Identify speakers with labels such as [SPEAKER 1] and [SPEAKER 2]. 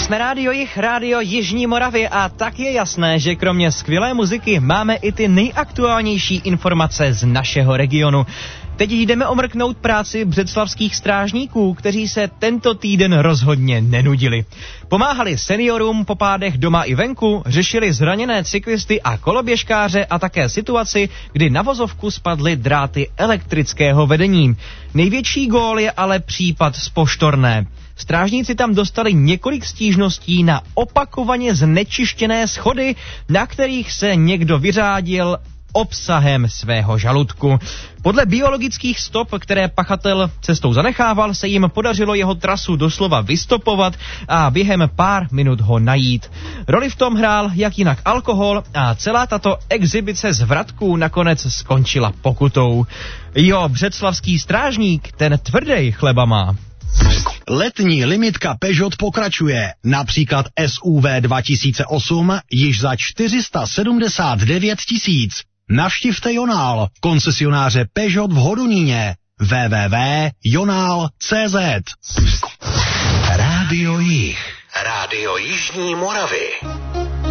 [SPEAKER 1] Jsme Rádio Jih, Rádio Jižní Moravy a tak je jasné, že kromě skvělé muziky máme i ty nejaktuálnější informace z našeho regionu. Teď jdeme omrknout práci břeclavských strážníků, kteří se tento týden rozhodně nenudili. Pomáhali seniorům po pádech doma i venku, řešili zraněné cyklisty a koloběžkáře a také situaci, kdy na vozovku spadly dráty elektrického vedení. Největší gól je ale případ z Poštorné. Strážníci tam dostali několik stížností na opakovaně znečištěné schody, na kterých se někdo vyřádil obsahem svého žaludku. Podle biologických stop, které pachatel cestou zanechával, se jim podařilo jeho trasu doslova vystopovat a během pár minut ho najít. Roli v tom hrál jak jinak alkohol a celá tato exibice zvratků nakonec skončila pokutou. Jo, břeclavský strážník, ten tvrdej chleba má.
[SPEAKER 2] Letní limitka Peugeot pokračuje. Například SUV 2008 již za 479 000. Navštivte Jonál, koncesionáře Peugeot v Hodoníně. www.jonal.cz. Rádio Jih. Rádio Jižní Moravy.